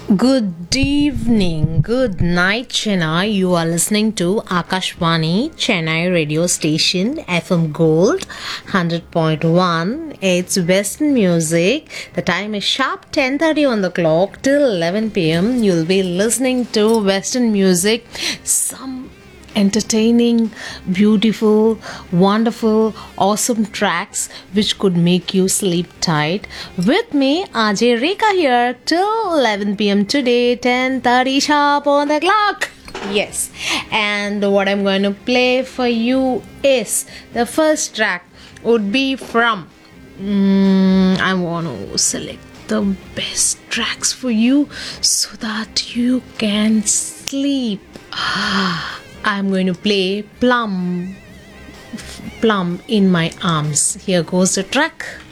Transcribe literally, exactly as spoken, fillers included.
Good evening, good night, Chennai. You are listening to Akashvani Chennai radio station F M Gold one hundred point one. It's Western music. The time is sharp ten thirty on the clock till eleven p m. You'll be listening to Western music. Some entertaining, beautiful, wonderful, awesome tracks which could make you sleep tight. With me, Ajay Rekha here till eleven p m today, ten thirty sharp on the clock. Yes, and what I'm going to play for you is the first track would be from. Mm, I want to select the best tracks for you so that you can sleep. I'm going to play Plum Plum in My Arms. Here goes the track.